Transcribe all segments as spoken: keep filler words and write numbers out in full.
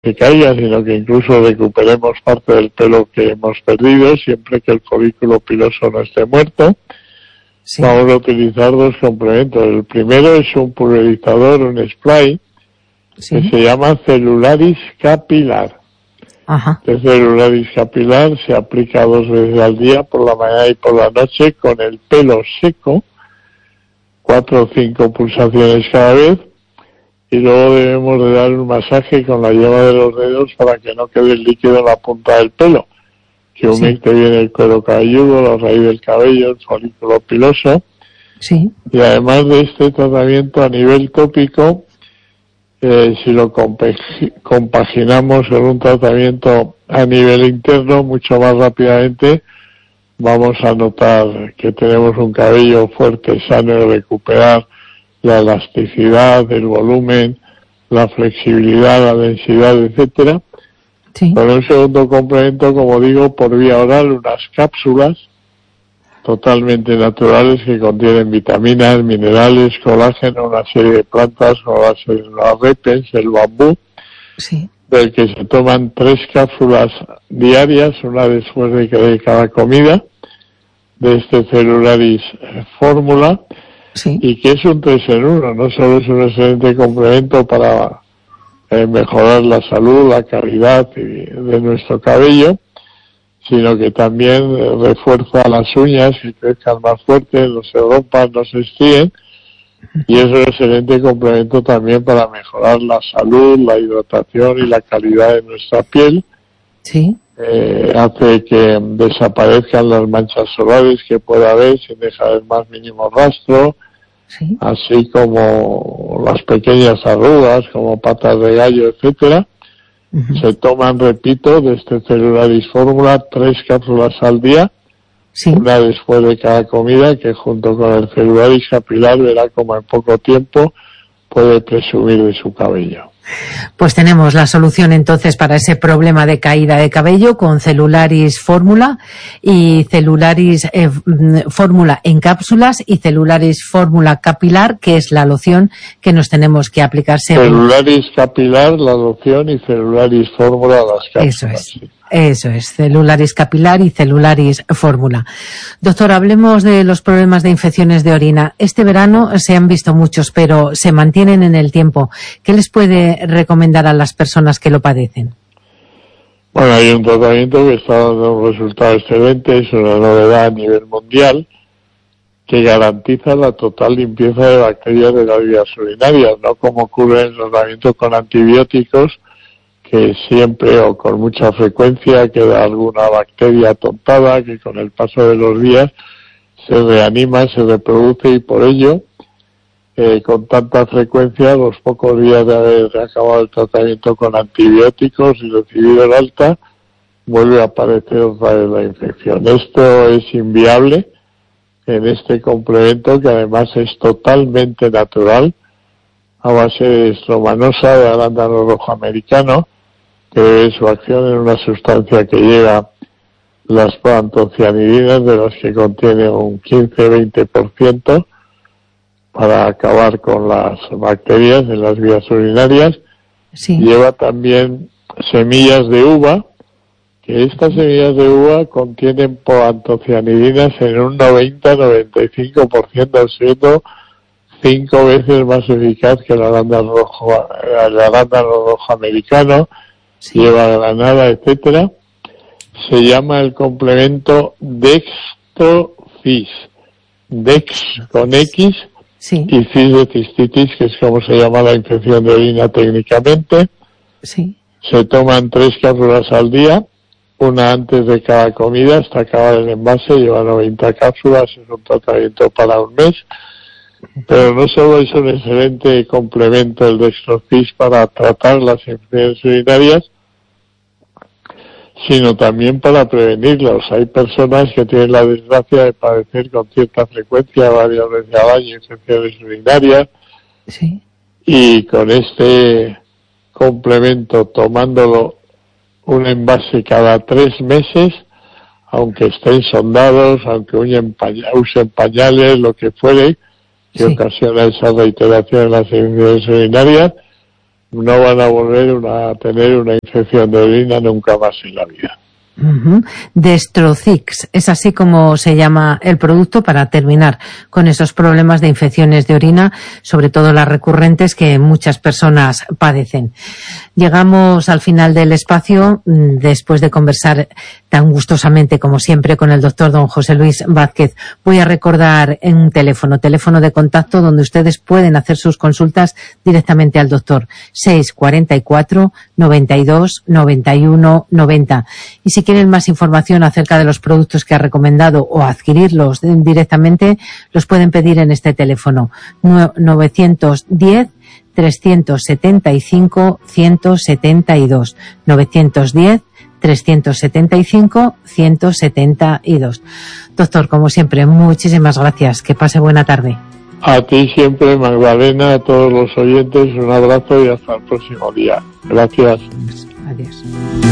que caiga, sino que incluso recuperemos parte del pelo que hemos perdido, siempre que el folículo piloso no esté muerto. Sí. Vamos a utilizar dos complementos. El primero es un pulverizador, un spray, sí, que se llama Celularis Capilar. Ajá. El Celularis Capilar se aplica dos veces al día, por la mañana y por la noche, con el pelo seco, cuatro o cinco pulsaciones cada vez, y luego debemos de dar un masaje con la yema de los dedos para que no quede el líquido en la punta del pelo, que humecte sí. bien el cuero cabelludo, la raíz del cabello, el folículo piloso. Sí. Y además de este tratamiento a nivel tópico, eh, si lo compaginamos con un tratamiento a nivel interno, mucho más rápidamente vamos a notar que tenemos un cabello fuerte, sano, y recuperar la elasticidad, el volumen, la flexibilidad, la densidad, etcétera. Sí. Con un segundo complemento, como digo, por vía oral, unas cápsulas totalmente naturales que contienen vitaminas, minerales, colágeno, una serie de plantas como las, las repes, el bambú, sí. del que se toman tres cápsulas diarias, una después de, de cada comida, de este Celularis Fórmula, sí. y que es un tres en uno, no solo es un excelente complemento para eh, mejorar la salud, la calidad de nuestro cabello, sino que también eh, refuerza las uñas, que crezcan más fuertes, no se rompan, no se estríen, y es un excelente complemento también para mejorar la salud, la hidratación y la calidad de nuestra piel. Sí. Eh, hace que desaparezcan las manchas solares que pueda haber sin dejar el más mínimo rastro, sí. así como las pequeñas arrugas como patas de gallo, etcétera. Uh-huh. Se toman, repito, de este Celularis Fórmula tres cápsulas al día, sí. una después de cada comida, que junto con el Celularis Capilar verá como en poco tiempo puede presumir de su cabello. Pues tenemos la solución entonces para ese problema de caída de cabello con Celularis Fórmula y Celularis eh, Fórmula en cápsulas y Celularis Fórmula Capilar, que es la loción que nos tenemos que aplicar según. Celularis Capilar, la loción, y Celularis Fórmula, las cápsulas. Eso es. Sí. Eso es, Celularis Capilar y Celularis Fórmula. Doctor, hablemos de los problemas de infecciones de orina. Este verano se han visto muchos, pero se mantienen en el tiempo. ¿Qué les puede recomendar a las personas que lo padecen? Bueno, hay un tratamiento que está dando un resultado excelente, es una novedad a nivel mundial, que garantiza la total limpieza de bacterias de las vías urinarias, no como ocurre en el tratamiento con antibióticos, que siempre o con mucha frecuencia queda alguna bacteria atontada que con el paso de los días se reanima, se reproduce, y por ello, eh, con tanta frecuencia, a los pocos días de haber acabado el tratamiento con antibióticos y recibido el alta, vuelve a aparecer otra vez la infección. Esto es inviable en este complemento, que además es totalmente natural, a base de estromanosa, de arándano rojo americano, que debe su acción en una sustancia que lleva las proantocianidinas, de las que contiene un quince a veinte por ciento, para acabar con las bacterias en las vías urinarias. Sí. Lleva también semillas de uva, que estas semillas de uva contienen proantocianidinas en un noventa a noventa y cinco por ciento, siendo cinco veces más eficaz que el arándano rojo, el arándano rojo americano. Sí. Lleva granada, etcétera. Se llama el complemento Dextrofis. Dex con X, sí. y cis de cistitis, que es como se llama la infección de orina técnicamente. Sí. Se toman tres cápsulas al día, una antes de cada comida hasta acabar el envase. Lleva noventa cápsulas, es un tratamiento para un mes. Pero no solo es un excelente complemento el Dextrofis para tratar las infecciones urinarias, sino también para prevenirlos. Hay personas que tienen la desgracia de padecer con cierta frecuencia, varias veces al año, infecciones urinarias, sí. Y con este complemento, tomándolo un envase cada tres meses, aunque estén sondados, aunque usen pañales, lo que fuere, que sí. ocasiona esa reiteración en las infecciones urinarias, no van a volver una, a tener una infección de orina nunca más en la vida. Uh-huh. Destrozix, es así como se llama el producto, para terminar con esos problemas de infecciones de orina, sobre todo las recurrentes que muchas personas padecen. Llegamos al final del espacio después de conversar tan gustosamente como siempre con el doctor don José Luis Vázquez. Voy a recordar en un teléfono, teléfono de contacto donde ustedes pueden hacer sus consultas directamente al doctor, seis cuarenta y cuatro, noventa y dos, noventa y uno, noventa. Y si quieren más información acerca de los productos que ha recomendado o adquirirlos directamente, los pueden pedir en este teléfono, novecientos diez, trescientos setenta y cinco, ciento setenta y dos, novecientos diez, trescientos setenta y cinco, ciento setenta y dos. Doctor, como siempre, muchísimas gracias. Que pase buena tarde. A ti siempre, Magdalena, a todos los oyentes, un abrazo y hasta el próximo día. Gracias. Adiós.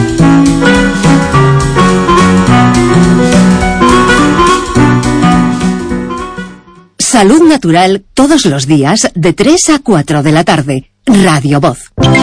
Salud Natural todos los días de tres a cuatro de la tarde. Radio Voz.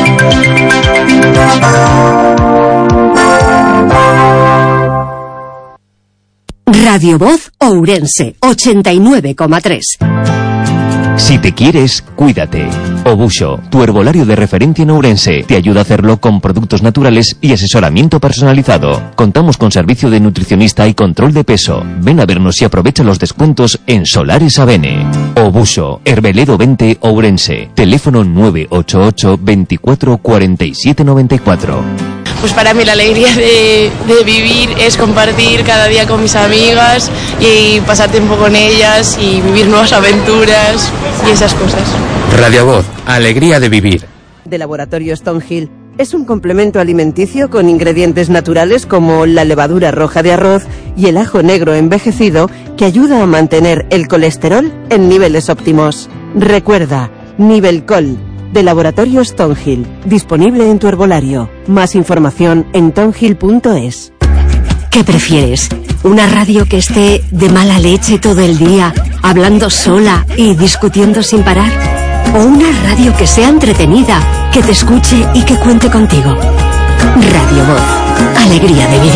Radio Voz Ourense ochenta y nueve coma tres. Si te quieres, cuídate. Obuso, tu herbolario de referencia en Ourense, te ayuda a hacerlo con productos naturales y asesoramiento personalizado. Contamos con servicio de nutricionista y control de peso. Ven a vernos y aprovecha los descuentos en Solares Avene. Obuso, Herbeledo veinte, Ourense. Teléfono nueve ocho ocho, veinticuatro, cuarenta y siete noventa y cuatro. Pues para mí la alegría de, de vivir es compartir cada día con mis amigas y pasar tiempo con ellas y vivir nuevas aventuras y esas cosas. Radio Voz, alegría de vivir. De Laboratorio Stonehill es un complemento alimenticio con ingredientes naturales como la levadura roja de arroz y el ajo negro envejecido que ayuda a mantener el colesterol en niveles óptimos. Recuerda, Nivelcol, de Laboratorio Stonehill, disponible en tu herbolario. Más información en tonhill punto es. ¿Qué prefieres? ¿Una radio que esté de mala leche todo el día, hablando sola y discutiendo sin parar? ¿O una radio que sea entretenida, que te escuche y que cuente contigo? Radio Voz, alegría de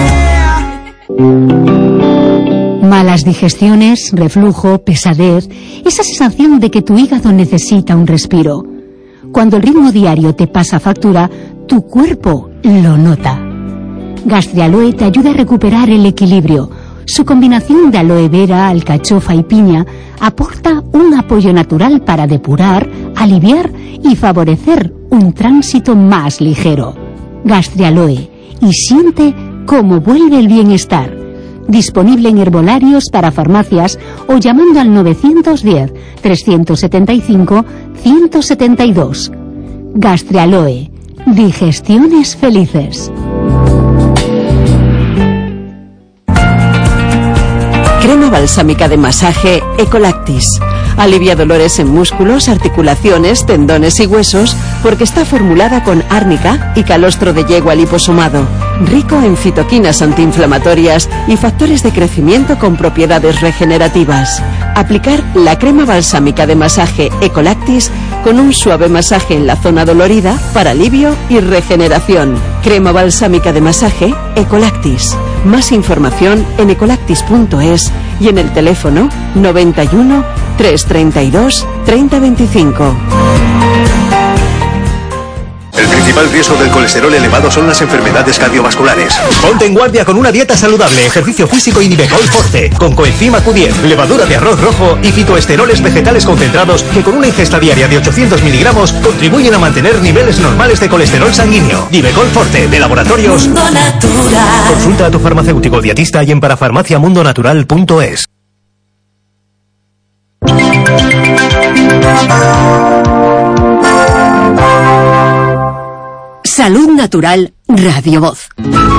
vivir. Malas digestiones, reflujo, pesadez, esa sensación de que tu hígado necesita un respiro. Cuando el ritmo diario te pasa factura, tu cuerpo lo nota. Gastrialoe te ayuda a recuperar el equilibrio. Su combinación de aloe vera, alcachofa y piña aporta un apoyo natural para depurar, aliviar y favorecer un tránsito más ligero. Gastrialoe, y siente cómo vuelve el bienestar. Disponible en herbolarios para farmacias o llamando al novecientos diez, trescientos setenta y cinco, ciento setenta y dos. Gastrialoe, digestiones felices. Crema balsámica de masaje Ecolactis. Alivia dolores en músculos, articulaciones, tendones y huesos porque está formulada con árnica y calostro de yegua liposomado, rico en citoquinas antiinflamatorias y factores de crecimiento con propiedades regenerativas. Aplicar la crema balsámica de masaje Ecolactis con un suave masaje en la zona dolorida para alivio y regeneración. Crema balsámica de masaje Ecolactis. Más información en ecolactis punto es y en el teléfono noventa y uno, trescientos treinta y dos, treinta veinticinco. El principal riesgo del colesterol elevado son las enfermedades cardiovasculares. Ponte en guardia con una dieta saludable, ejercicio físico y Nivecol Forte, con coenzima Q diez, levadura de arroz rojo y fitoesteroles vegetales concentrados que con una ingesta diaria de ochocientos miligramos contribuyen a mantener niveles normales de colesterol sanguíneo. Nivecol Forte, de Laboratorios Mundo Natural. Consulta a tu farmacéutico dietista y en parafarmacia mundo natural punto es. Salud Natural, Radio Voz.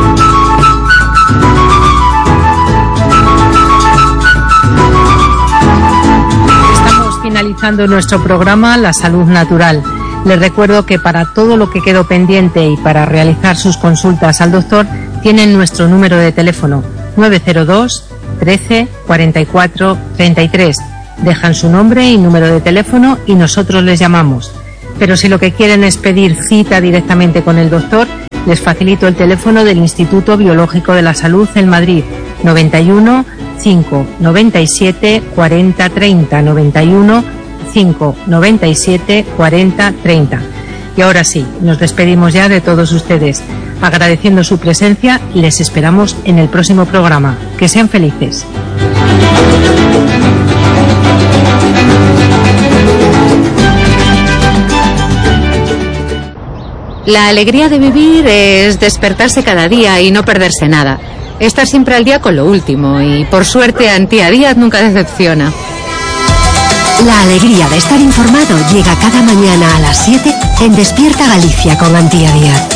Estamos finalizando nuestro programa La Salud Natural. Les recuerdo que para todo lo que quedó pendiente y para realizar sus consultas al doctor, tienen nuestro número de teléfono nueve cero dos, trece, cuarenta y cuatro, treinta y tres. Dejan su nombre y número de teléfono y nosotros les llamamos. Pero si lo que quieren es pedir cita directamente con el doctor, les facilito el teléfono del Instituto Biológico de la Salud en Madrid, noventa y uno, cinco noventa y siete, cuarenta, treinta, noventa y uno, cinco noventa y siete, cuarenta, treinta. Y ahora sí, nos despedimos ya de todos ustedes. Agradeciendo su presencia, les esperamos en el próximo programa. Que sean felices. La alegría de vivir es despertarse cada día y no perderse nada. Estar siempre al día con lo último y, por suerte, Antía Díaz nunca decepciona. La alegría de estar informado llega cada mañana a las siete en Despierta Galicia con Antía Díaz.